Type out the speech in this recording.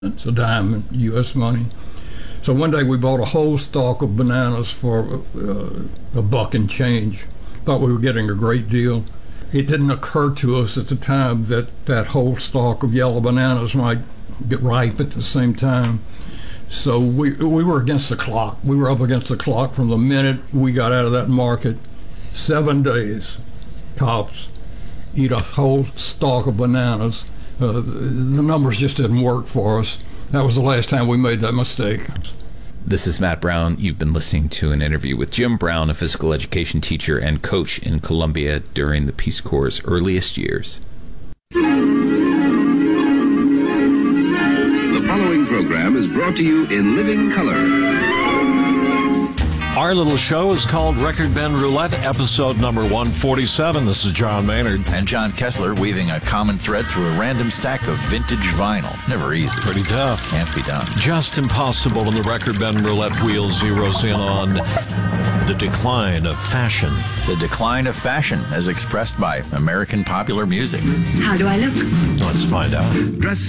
It's a dime in U.S. money. So one day we bought a whole stalk of bananas for a buck and change. Thought we were getting a great deal. It didn't occur to us at the time that that whole stalk of yellow bananas might get ripe at the same time. So we were against the clock. We were up against the clock from the minute we got out of that market. 7 days, tops, eat a whole stalk of bananas. The numbers just didn't work for us. That was the last time we made that mistake. This is Matt Brown. You've been listening to an interview with Jim Brown, a physical education teacher and coach in Colombia during the Peace Corps' earliest years. The following program is brought to you in living color. Our little show is called Record Bend Roulette, episode number 147. This is John Maynard. And John Kessler, weaving a common thread through a random stack of vintage vinyl. Never easy. Pretty tough. Can't be done. Just impossible when the Record Bend Roulette wheel zeroes in on the decline of fashion. The decline of fashion as expressed by American popular music. How do I look? Let's find out. Dress